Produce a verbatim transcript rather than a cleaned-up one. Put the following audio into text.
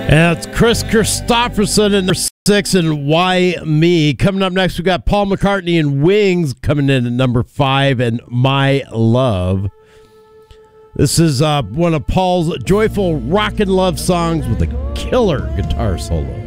And it's Chris Christopherson in number six and Why Me. Coming up next, we got Paul McCartney and Wings coming in at number five and My Love. This is uh, one of Paul's joyful rock and love songs with a killer guitar solo.